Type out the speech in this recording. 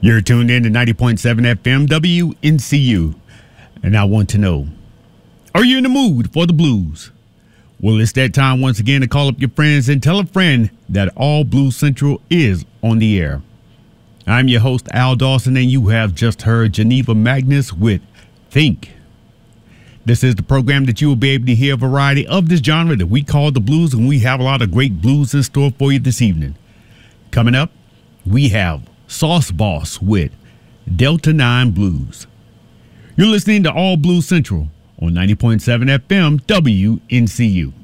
You're tuned in to 90.7 FM WNCU. And I want to know, are you in the mood for the blues? Well, it's that time once again to call up your friends and tell a friend that All Blues Central is on the air. I'm your host, Al Dawson, and you have just heard Geneva Magnus with Think. This is the program that you will be able to hear a variety of this genre that we call the blues, and we have a lot of great blues in store for you this evening. Coming up, we have Sauce Boss with Delta 9 Blues. You're listening to All Blues Central on 90.7 FM WNCU.